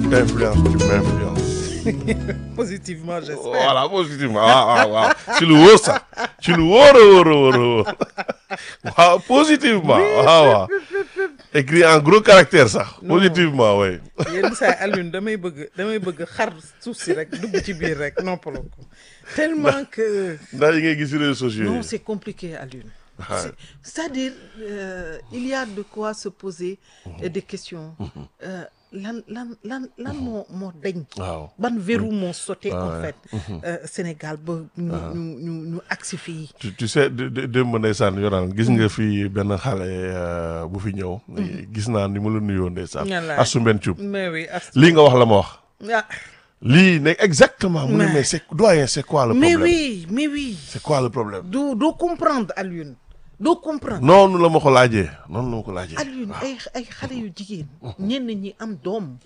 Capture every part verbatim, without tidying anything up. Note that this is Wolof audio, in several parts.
influence tu m'influences. Positivement, j'espère. Voilà, positivement. waaw waaw waaw ci lu wóor sax ci lu wóor a wóor a wóor a wóor waaw positivement waaw waaw écrit en gros caractère sax positivement oui. yenn saa yi Alioune damay bëgg damay bëgg xar suuf si rek dugg ci biir rek noppaloo ko tellement que. ndax yi ngay gis ci réseaux sociaux yi. non c'est compliqué Alioune. C'est- c'est-à-dire euh, il y a de quoi se poser euh, des questions. Euh, lan lan lan lan moo moo dañ. waaw ban verrou moo sauté en ouais. fait euh, Sénégal ba ñu ñu ñu ñu agsi fii. tu tu sais dé- dé- démb ndeysaan yoraan gis nga fi benn xale euh, bu fi ñëw. gis naa ni ma la nuyoo ndeysaan. Wallaay. Assou Mbène Thioub mais oui as lii nga wax la ma wax. ah lii ne exactement. mu ne Mais- mais c'est doyen c'est quoi le mais problème. oui mais oui c'est quoi le problème. doo doo comprendre Alioune doo comprendre. noonu la ma ko laajee noonu la ma ko laajee. Alioune ay ay xale yu jigéen ñenn ñi am doom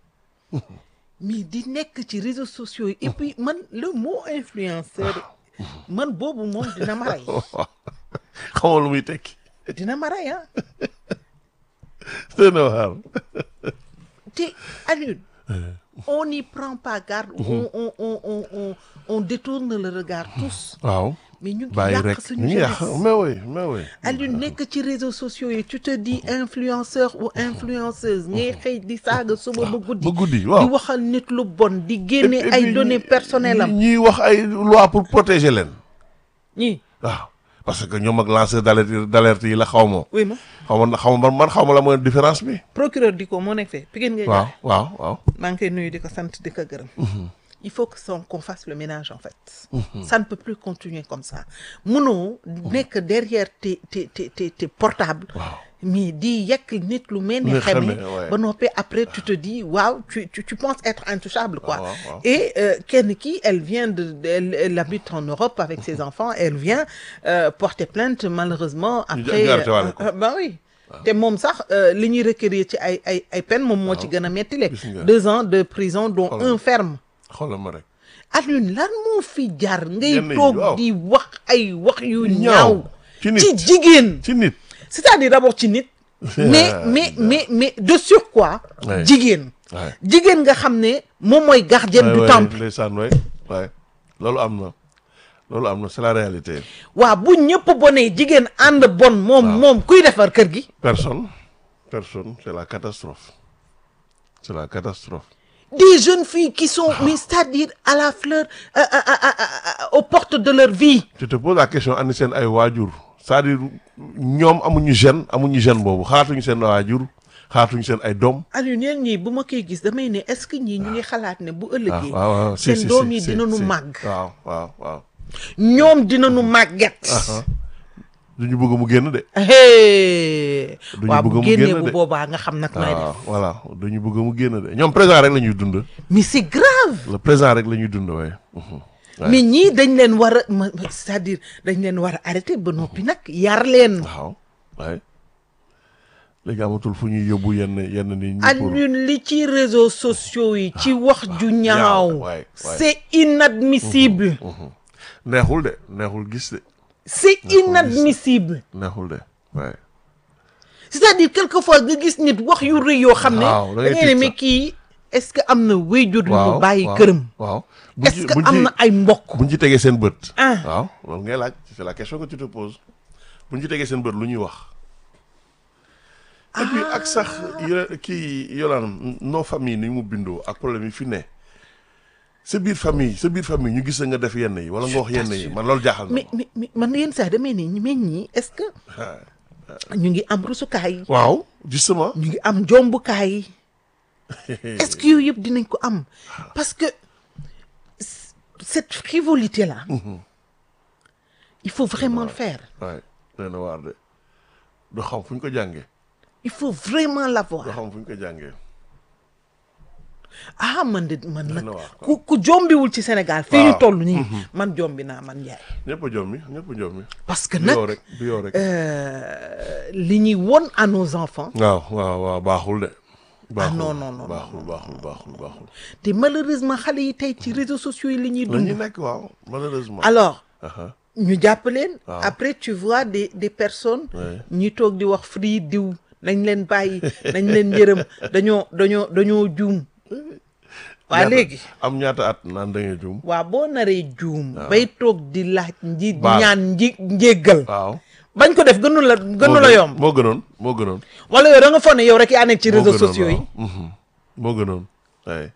mais di nekk ci réseaux sociaux yi et puis man le mot influenceur man boobu moom dina ma rey xamoo lu muy tekki. dina ma rey ah dëgg la waar. te Alioune on n'y prend pas garde on on on on on on détourne le regard tous waaw. mais ñu ngi bàyyi yàq rek ñu suñu ngi yàq jeunesse. mais oui mais oui. Alioune nekk ci réseaux sociaux yi tu te dis influenceur ou influenceuse ngay xëy di saaga suba ba guddi ba guddi di waaw. waxal nit lu bon di génne Et puis- ay données personnelles am ñi wax ay loi pour protéger leen. ñii waaw parce que ñoom ak lanceur d'alerte d'alerte yi la xaw ma. oui ma xaw ma xaw ma man xaw ma la mooy différence bi. procureur di ko moo nekk fee Pikine ngay waaw jaay waaw waaw. maa ngi koy nuyu di ko sant di ko gërëm il faut que son qu'on fasse le ménage en fait ça ne peut plus continuer comme ça mënoo nekk derrière tes tes tes tes tes portables mais di yekk nit lu mel ni Ni xeme xeme, ouais. ba noppi après tu te dis waaw tu tu tu penses être intouchable quoi waaw, waaw. et euh, kenn ki elle vient de, de elle, elle habite en Europe avec ses enfants elle vient euh, porter plainte malheureusement après ñu waale ko. euh, bah oui te moom sax euh, li ñuy requérir ci ay ay ay peine moom moo ci gën a metti le gis nga. deux ans de prison dont Xoolal. un ferme xoolal ma rek. Alioune lan moo fi jar ngay Yenn yi, toog waaw. di wax ay wax yu ñaaw ñaaw ci nit. ci jigéen ci nit. c'est-à-dire d'abord ci nit mais mais mais mais de surcroît Ouais. jigéen Ouais. jigéen nga xam ne moom mooy gardienne du waay temple ndeysaan waay waay loolu am na loolu am na c'est la réalité. waaw bu ñëpp bonee jigéen ànd bon moom moom kuy defar kër gi personne personne c'est la catastrophe c'est la catastrophe. des jeunes filles qui sont mais c'est-à-dire à la fleur à, à, à, à, à, aux portes de leur vie tu te poses la question andi seen ay waajur c'est-à-dire ñoom amuñu gêne amuñu gêne boobu xaatuñu seen waajur xaatuñu seen ay doom. Alioune yéen ñii bu ma koy gis damay ne est-ce que ñii ñu ngi xalaat ne bu waaw ëllëgee waaw waaw si si seen doom yi si, dinañu si. màgg waaw waaw waaw. ñoom dinañu màgget duñu bëgg mu génn de. hey Duñu waaw bëgg bu mu génnee génn bu de. boobaa nga xam nag nooy waaw def voilà duñu bëgg mu génn de ñoom présent rek la ñuy dund. mais c'est grave le présent rek la ñuy dund waaye. mais ñii dañ leen war a ma- ma- c'est-à-dire dañ leen war a arrêter ba noppi nag yar leen waaw waaye léegi amatul fu ñuy yóbbu yenn yenn nit ñi pour Alioune li ci réseaux sociaux yi ci wax ju ñaaw waay, waay. c'est inadmissible neexul de neexul gis de c'est inadmissible neexul de waaye. c'est-à-dire quelquefois nga gis nit wax yu rëy yoo xam ne Waaw, da da ngay ngay ne tiit mais sax. kii est-ce que am na wéyjur yu waaw mu bàyyi waaw, këram waaw buñ est-ce ci- que buñ am ci- na ay mbokk buñ ci tegee seen bët. Ah. waaw loolu ngay laaj c'est la question que tu te poses buñ ci tegee seen bët lu ñuy wax. et puis ak sax yo- kii yolaan nos famille ni mu bindoo ak problème yi fi ne sa biir famille sa biir famille ñu gis nga def yenn yi wala nga wax yenn yi man loolu jaaxal na mais mais mais man yenn saa damay ne ñi meñ ñi est-ce que ñu ngi am rusukaay waaw justement. ñu ngi am jombukaay yi est-ce que yooyu yëpp dinañ ko am parce que c- cette frivolité là il faut vraiment le faire waay nee na waar de doo xam fu ñu ko jàngee il faut vraiment doo l'avoir xam fu ñu ko jàngee. ah man de man nag na waar. ku ku jombiwul ci Sénégal fii ñu Waaw. toll nii man jombi naa man Ndiaye ñëpp a jommi ñëpp a jommi. parce que du nag yow rek du yow rek. euh, li ñuy won à nos enfants waaw waaw waaw baaxul de. baaxul non, non, non, baaxul baaxul baaxul baaxul. te malheureusement xale yi tey ci réseaux sociaux yi li ñuy la ñu dund nekk waaw malheureusement. alors Aha. ñu jàpp leen Waaw. après tu vois des des personnes Ouais. ñi toog di wax free diw nañ leen bàyyi nañ leen yërëm dañoo dañoo dañoo juum waa léegi am ñaata at naan da ngay juum. waa boo naree juum bay toog di laaj nji Baal. ñaan nji njéggal waaw. bañ ko def gënu la gënu la yomb moo gënoon moo gënoon. wala yow da nga foog ne yow rek yaa nekk ci moo réseaux gënoon, sociaux yi waaw. Mhm. moo gënoon waaye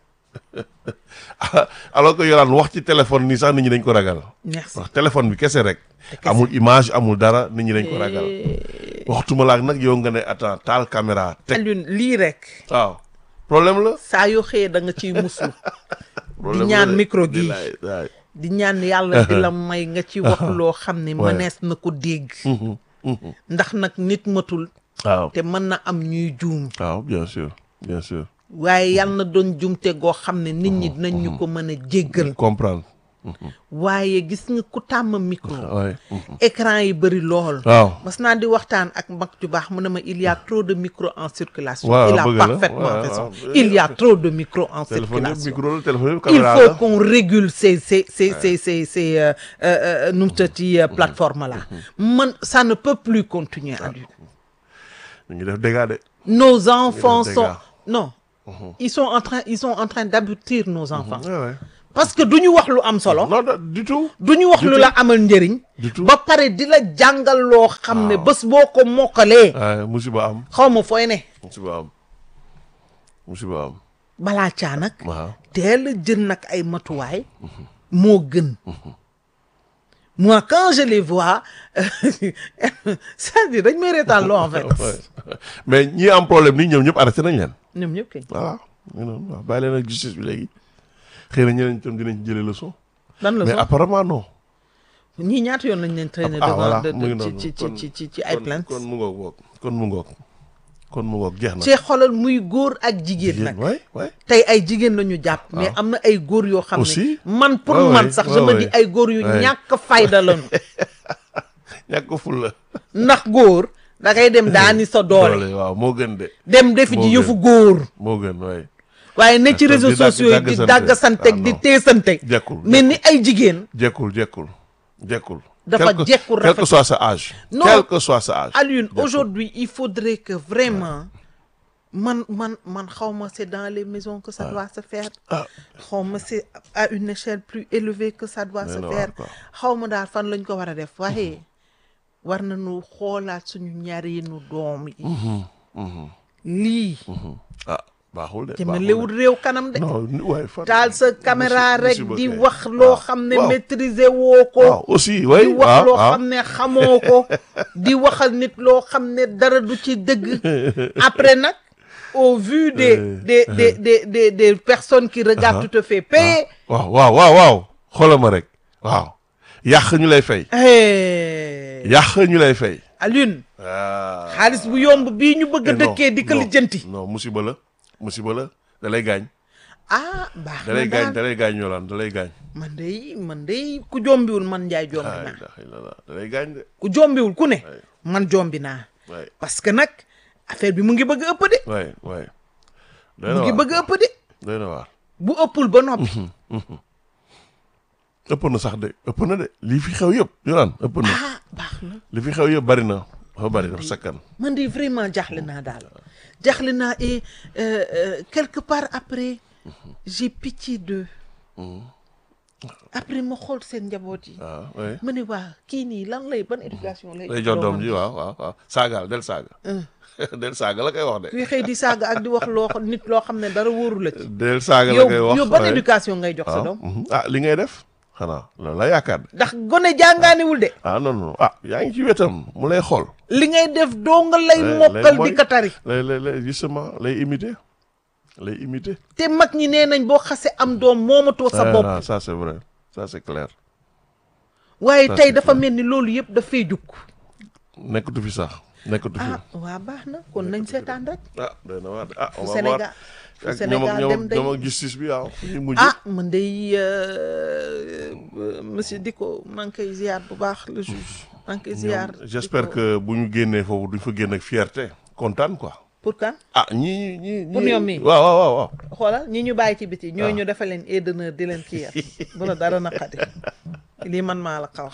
alors que yoraan wax ci téléphone nii sax nit ñi dañ ko ragal. merci wax téléphone bi kese rek. kese. amul image amul dara nit ñi dañ ko ragal. waxtuma laak nag yow nga ne attends taal caméra teg. Alioune lii rek waaw problème la. saa yoo xëyee da nga ciy muslu problème ñaan la de. micro gi. Di laay waay. di ñaan yàlla di la may nga ci wax loo xam ne Ouais. mënees na ko dégg Mhm, mhm. ndax nag nit matul waaw te mën na am ñuy juum waaw bien sûr bien sûr. waaye yàlla na doon juumte goo xam ne nit ñi dinañ ñu ko mën a jéggal comprendre. waaye gis nga ku tàmm micro waay. écran yi bëri lool waaw. mas naa di waxtaan ak mag ju baax mu ne ma il y a trop de micro en circulation Waaw, il a bëgg la. parfaitement Ouais, raison waaw. il y a trop de micro en téléphone yëpp circulation micro la téléphone yëpp il caméra faut la. qu'on régule ces ces ces ces ces ces euh, euh, euh, nu mu tëddee euh, plateformes là man ça ne peut plus continuer à lui ñu ngi def dégâts de. nos enfants dégâts. sont non ils sont en train ils sont en train d'abrutir nos enfants Ouais, ouais. parce que du ñu wax lu am solo non non, du tout. du ñu wax du lu tout. la amal njëriñ du tout. ba pare di la jàngal loo xam ne bés boo ko mokkalee waaye musiba am xaw ma fooy ne musiba am musiba am. balaa caa nag waaw. teel a jël nag ay matuwaay moo gën moi quand je les vois c'est-à-dire dañ may reetaan loo en fait Ouais. mais ñi am problème nii ñoom ñëpp arrêté nañ leen. ñoom ñëpp kay voilà ñu noonu waaw bàyyi leen ak justice bi léegi xëy na ñeneen itam dinañ ci jëlee leçon. lan la mais so apparemment non. ñii ñaata yoon lañ leen traîner ah devant voilà de- mu ngi de- noonu ci ci kon- ci ci ci ay kon- plainte kon mu ngoog boog kon mu ngoog kon mu ngoog jeex na. ci xolal muy góor ak jigéen nag waay waay. tey ay jigéen la ñu jàpp mais am na ay góor yoo xam Aussi. ne man pour Ouais, man ouais, sax ouais, je me ouais. dis ay góor yu Ouais. ñàkk fayda lañu ñàkk ko ful la. ndax góor da ngay dem daani sa doole waaw moo gën de. dem defi Moo ji gën. yëfu góor moo gën waay. waaye ne ci Di réseaux dagg- sociaux yi di daggasante. dàggasanteeg Ah, di non. teesante jekkul mel ni ay jigéen jekkul jekkul jekkul. Dafa Quel que- jekkul quel rafet. que soit sa âge. Non. quel que soit sa âge. Alioune jekkul. aujourd'hui il faudrait que vraiment man man man xaw ma c'est dans les maisons que ça doit se faire ah xaw ma c'est à une échelle plus élevée que ça doit se na faire waar quoi. xaw ma daal fan lañ ko war a def waaye war nañu xoolaat suñu ñareenu doom yi lii ah baaxul de. te ma baaxul léwul de. réew kanam de non ni- waay fan. taal sa caméra rek musiba di kay. wax loo waaw, xam ne waaw. maîtriser woo ko waaw aussi way di wax waaw loo waaw. xam ne xamoo ko di waxal nit loo xam ne dara du ci dëgg après nag au vu des des des des des des personnes qui regardent tu te fais payer waaw waaw waaw waaw xoolal ma rek waaw yàq ñu lay fay. eh yàq ñu lay fay. Alioune ah. xaalis bu yomb bii ñu bëgg a Eh, non, dëkkee di ko non, lijjanti non musiba la musiba la da lay gaañ. ah baax da na lay gaañ da daal lay gaañ yolaan da lay gaañ. man day man day ku jombiwul man njaay jombi ah naa ilaha illallah da lay gaañ de. ku jombiwul ku ne man jombi naa waay parce que nag affaire bi mu ngi bëgg a ëpp de waay waay. doy mu na ngi waar bëgg a ëpp de doy na waar. bu ëppul ba noppi ëpp na sax de ëpp na de lii fi xew yëpp yolaan ëpp na ah baax na li fi xew yëpp bari na dafa bari dafa sakkan. man de vraiment jaaxle naa daal jaaxle naa et euh, euh, quelque part après j'ai pitié d'eux après ma xool seen njaboot yi waaw waay. ma ne waa kii nii lan lay ban éducation lay lay jox doom ji waaw waaw waaw saagaal del saaga. del saaga la koy wax de. kuy xëy di saaga ak di wax loo xam- nit loo xam ne dara wóoru la ci del saaga la yow koy wax yow ban waaye. éducation ngay jox sa waaw doom mhm. ah li ngay def xanaa loolu la yaakaar de. ndax gone jàngaaniwul de ah non non ah yaa ngi ci wetam mu lay xool. li ngay def doo nga lay lay- mokkal lay di katari lay lay lay justement lay imiter lay imiter. te mag ñi nee nañ boo xase am doom moomatoo sa Ah, bopp ah, ça c'est vrai ça c'est clair. waaye ça, tey c'est dafa clair. mel ni loolu yëpp dafay jukk nekkatu fi sax nekkatu fi. ah waa baax na kon nañ seetaan rek ah doy na waar de ah on fu va voir. Sénégal fu ak ñoom ak Sénégal ñoom dem ak day ñoom ak justice bi waaw fu ñuy mujj. ah man day euh, monsieur Dicko maa ngi koy ziar bu baax le juge maa ngi koy ziar ñoom j'espère que bu ñu génnee foofu duñ fa génn ak fierté kontaan quoi. pour kan ah ñii ñii Pour ñoom mii. waaw waaw waaw waaw. xoolal ñi ñu bàyyi ci biti ñooy ñu dafa leen aide d'honneur di leen kii yar bu la dara naqadi lii man maa la ko wax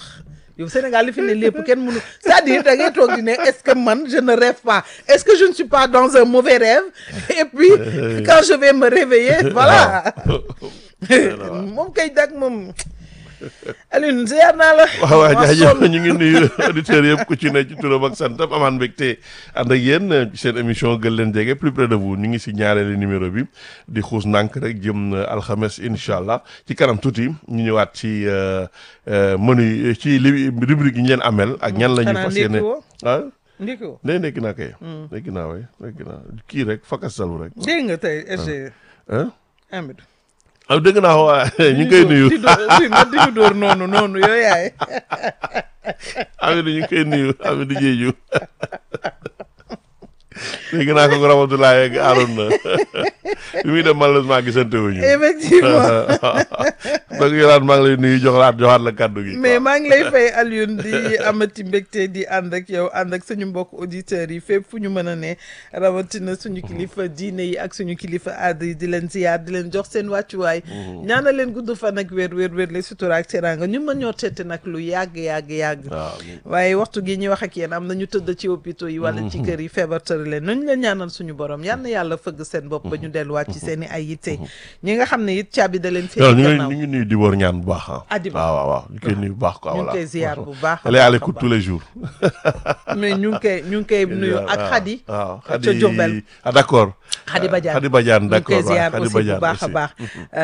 yow Sénégal li fi ne lépp kenn mënu c'est-à-dire da ngay toog di ne est-ce que man je ne rêve pas est-ce que je ne suis pas dans un mauvais rêve et puis quand je vais me réveiller voilà moom kay dag moom Alioune ziar naa la. waaw waaw jaajëf ñu ngi nuyu auditeurs yëpp ku ci ne ci turam ak santam amaan mbégte ànd ak yéen ci seen émission gën leen jege plus près de vous ñu ngi si ñaareelu numéro bi di xuus ndànk rek jëm alxames incha allah ci kanam tuuti ñu ñëwaat ci menu ci li rubrique yi ñu leen amel ak ñan la ñuy fas yéene ah ndekki woo nee nekki naa kay nekki naa way nekki naa kii rek fakkastalu rek dégg nga tey S G Amidou ah dégg naa waa ñu ngi koy nuyu di ñu dóor noonu noonu yow yaay Amidou ñu ngi koy nuyu Amidou Diédhiou dégg naa ko Ramatoulaye ak Arouna bi muy dem malheureusement gisante wuñu effectivement donc yolaan maa ngi lay nuyu joxlaat joxaat la kàddu gi mais maa ngi lay fay Alioune di amati mbégte di ànd ak yow ànd ak suñu mbokk auditeurs yi fépp fu ñu mën a ne rawatina suñu kilifa diine yi ak suñu kilifa aada yi di leen ziyaar di leen jox seen wàccuwaay ñaanal leen gudd fan ak wér wér wér le sutura ak teraanga ñu mën ñoo tette nag lu yàgg yàgg yàgg waaye waxtu gi ñuy wax ak yéen am na ñu tëdd ci hôpitaux yi wala ci kër yi feebar tëri leen nañu leen ñaanal suñu borom yal na yàlla fëgg seen bopp ba ñu delluwaat ci seen i ay yitte ñi nga xam ne it caabi da leen féete gannaaw ñu ngi nuyu di boor ñaan bu baax ah Adiba waaw waaw waaw ñu koy nuyu bu baax quoi ñu ngi koy ziar bu baax elle est à l'écoute tous les jours mais ñu ngi koy ñu ngi koy nuyu ak Khady waaw ca Diourbel ah d'accord Khady Badiane Khady Badiane d'accord ñu ngi koy ziar Khady aussi bu Badiane baax a aussi. baax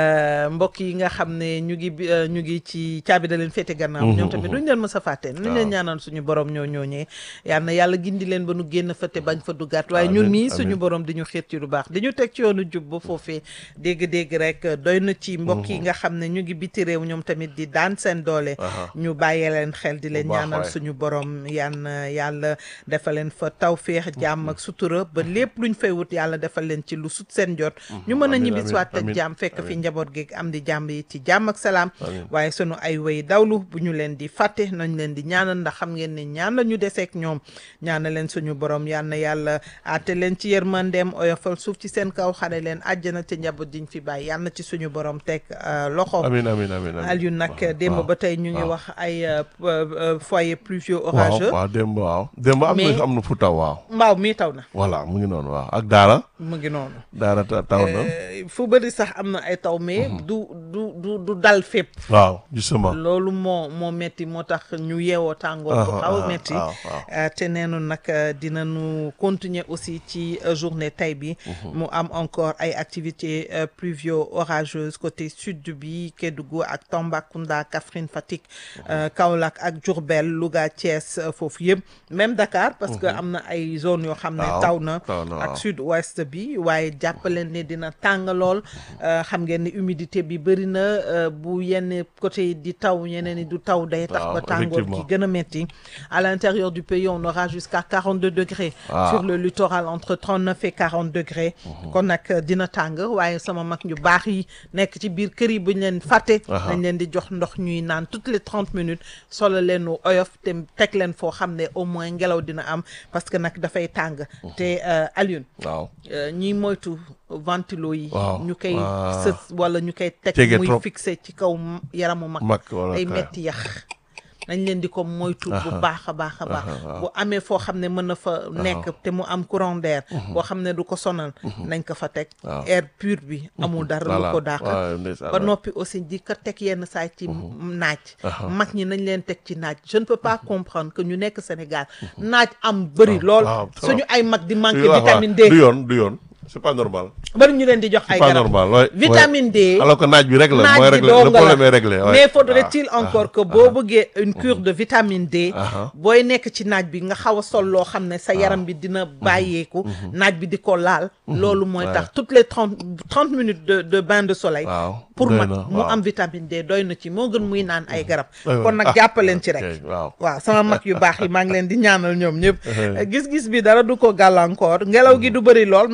mbokk yi nga xam ne ñu ngi bi- ñu ngi ci caabi da leen féete gannaaw ñoom tamit duñ leen mës a fàtte nuñ leen ñaanal suñu borom ñoo ñooñee yal na yàlla gindi leen ba nu génn fa te bañ fa duggaat waaye ñun mii suñu borom di ñu xiir ci lu baax di ñu teg ci yoonu jub ba foofee dégg-dégg rek doy na ci mbokk yi nga xam ne ñu ngi biti réew ñoom tamit di daan seen doole ñu bàyyee leen xel di leen Bu baax ñaanal waay. suñu borom yan yàlla defal leen fa tawféex jàmm ak sutura ba lépp luñ fay wut yàlla defal leen ci lu sut seen jot ñu mën a amiin, ñibbisiwaat ak amiin, jàmm fekk fi amiin. njaboot gi am di jàmm yi ci jàmm ak salaam Amiin. waaye sunu ay way dawlu bu ñu leen di fàtte nañ leen di ñaanal ndax xam ngeen ne ñaan la ñu deseek ñoom ñaana leen suñu borom yal na yàlla aate leen ci yërmandeem oyofal suuf ci seen kaw xare leen àjjana te njaboot diñ fi bàyyi yal na ci suñu borom teg euh, loxo amiin amiin amiin amiin Alioune nag waaw, démb waaw. ba tey ñu ngi waaw. wax ay euh, euh, foyer pluvieux waaw orageux waaw démb waaw démb am Mais- na am na fu taw waaw mbaaw mii taw na voilà mu ngi noonu waaw ak daara mu ngi noonu daara ta- taw na Euh, fu bëri sax am na ay taw mais du du du du dal fépp waaw justement loolu moo moo metti moo tax ñu yeewoo tàngoor bu Ah, xaw a ah, metti waaw, waaw. Euh, te neenu nag euh, dinañu continuer aussi ci euh, journée tey bi mu am encore ay activités euh, pluvio orageuses côté sud bi Kédougou ak Tambacounda Kaffrine Fatick euh, Kaolack ak Diourbel Louga Thiès euh, foofu yëpp même Dakar parce que am na ay zones yoo xam ne Waaw, taw na taw na, ak waaw. sud ouest bi waaye jàppaleen ne dina tàng lool euh, xam ngeen ne humidité bi bëri na euh, bu yenn côté yi di taw yeneen yi du taw day tax Waaw, ba tàngoor effectivement. gi gën a metti à l'intérieur du pays on aura jusqu'à quarante-deux degrés Ah. sur le littoral entre trente-neuf et quarante degrés kon nag euh, dina tàng waaye sama mag ñu baax yi nekk ci biir kër yi buñ leen fàtte Aha. dañ leen di jox ndox ñuy naan toutes les trente minutes solo leen nu oyof te teg leen foo xam ne au moins ngelaw dina am parce que nag dafay tàng te euh, Alioune waaw euh, ñiy moytu ventilo yi Waaw. ñu koy Ah. sës wala ñu koy teg Jege muy trop. fixé ci kaw m- yaramu mag mag wala ay kay. metti yax nañ leen di ko moytu bu Aha. baax a baax a baax Aha, bu amee foo xam ne mën na fa nekk te mu am courant d'air boo xam ne du ko sonal nañ ko fa teg Waaw. air pur bi amul dara lu Voilà. ko dàq waaw, ndeysaan, ba waaw. noppi aussi di ko teg yenn saay ci naaj mag ñi nañ leen teg ci naaj je ne peux pas comprendre que ñu nekk Sénégal naaj am bëri lool waaw, trop. suñu ay mag di manqué waaw, waaw. vitamine du D yoon du yoon c'est pas normal bari ñu leen di jox ay c'est pas garab normal ouais, vitamine ouais. D alors que naaj bi rek la mooy naaj bi réglé le dong la problème est réglé ouais. mais faudrait-il Ah, encore ah, que boo bëggee une cure de vitamine D Ah. booy nekk ci naaj bi nga xaw a sol loo xam ne sa yaram bi dina bàyyeeku naaj bi di ko laal loolu mooy Ouais. tax toutes les trente trente minutes de de bain de soleil waaw pour doy mag na, mu waaw. am vitamine D doy na ci moo gën muy naan ay garab Ouais, kon ouais. nag Ah, jàppaleen ci rek ok, waaw waaw sama mag yu baax yi maa ngi leen di ñaanal ñoom ñëpp gis-gis bi dara du ko gàllankoor ngelaw gi du bëri lool mais li ñuy wax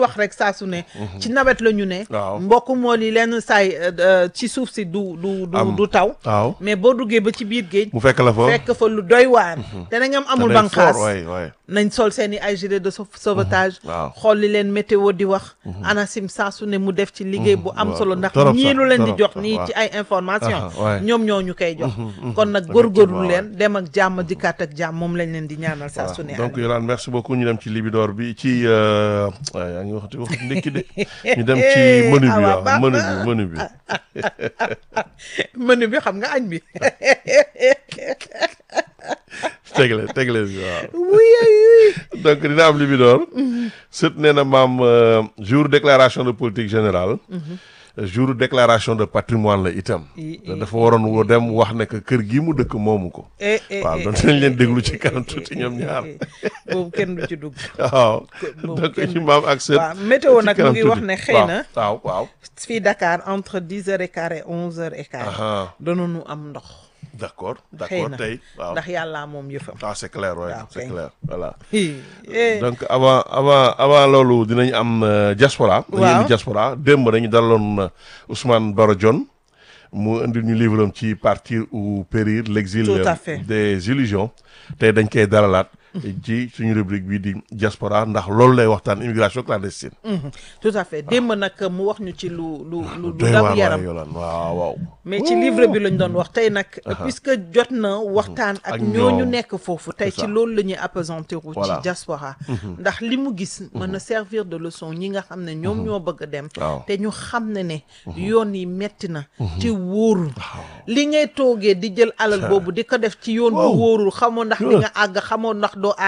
wax rek saa su ne ci nawet la ñu ne Waaw. mbokk mool yi lenn saay euh, ci suuf si du du du Am. du taw waaw mais boo duggee ba ci biir géej mu fekk la fa fekk fa lu doy waar te na ngam amul day banqaas fort, waay waay nañ sol seen i ay gilet de sau- sauvetage waaw. xool li leen météo di wax ANACIM saa su ne mu def ci liggéey bu am waaw. solo ndax Torop ñii sax, lu leen di torop jox sax, nii waaw. ci ay information Aha, waay. ñoom ñoo ñu koy jox kon nag effectivement, góorgóorlu waay. leen dem ak jàmm dikkaat ak jàmm moom lañ leen di ñaanal saa su ne donc Aliou. Yolande merci beaucoup ñu dem ci Libidor bi ci euh, waaye yaa ngi waxati wax ndekki de ñu dem ci menu bi Ah, waaw waaw, menu baax bi menu bi menu bi xam nga añ bi tegle tegle bi waaw wuy wuy donc dina am Libidor sët nee na maam euh, jour déclaration de politique générale jour déclaration de patrimoine la itam I- i- dafa waroon woo dem wax ne que kër gi mu dëkk moomu ko eh eh waaw eh, donc eh, dinañ leen eh, déglu eh, ci eh, kanam eh, tuuti eh, ñoom eh, ñaar eh, boobu kenn du ci dugg waaw boobu donc kenn- ci maam ak sët waaw météo ci nag mu kanam ngi wax tuuti. ne xëy waaw na waaw waaw fii Dakar entre dix heures et quart et onze heures et quart aha danoonu am ndox d'accord xëy d'accord na tey waaw ndax yàllaa moom yëfam ah c'est clair ouais waaw, c'est kay. clair voilà Eh, donc avant avant avant loolu dinañ am euh, diaspora dañu Waaw. indi diaspora démb dañu dalaloon euh, Ousmane Baro Dione mu indi ñu livre am ci partir ou périr l'exil Tout à euh, fait. des illusions tey dañ koy dalalaat ci suñu rubrique bii di diaspora ndax loolu lay waxtaan immigration clandestine mhm, tout à fait démb nag mu wax ñu ci lu lu lu lu doy daw waar yaram waay Yolande waaw waaw mais ci livre bi lañ doon wax tey nag puisque jot na waxtaan ak Ak ñooñu ñoom. nekk foofu tey C'est ci ça. loolu la ñuy appesantir wu ci Voilà. diaspora ndax li mu gis mën na servir de leçon ñi nga xam ne ñoom ñoo bëgg a dem Waaw. te ñu xam ne ne yoon yi metti na ci wóorul li ngay toogee di jël alal boobu di ko def ci yoon bu Waaw. wóorul xamoo ndax di nga àgg xamoo ndax doo